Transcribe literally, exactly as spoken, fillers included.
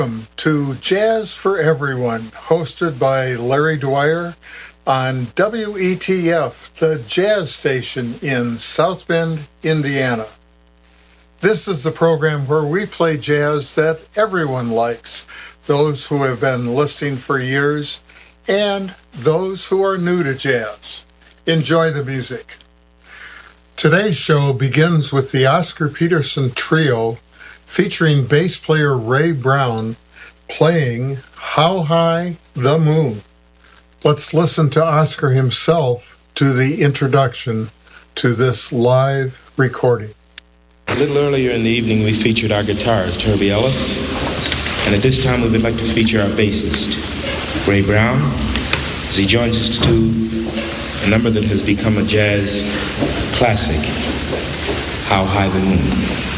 Welcome to Jazz for Everyone, hosted by Larry Dwyer on W E T F, the jazz station in South Bend, Indiana. This is the program where we play jazz that everyone likes, those who have been listening for years and those who are new to jazz. Enjoy the music. Today's show begins with the Oscar Peterson Trio featuring bass player Ray Brown playing How High the Moon. Let's listen to Oscar himself do the introduction to this live recording. A little earlier in the evening we featured our guitarist Herbie Ellis, and at this time we would like to feature our bassist Ray Brown as he joins us to do a number that has become a jazz classic, How High the Moon.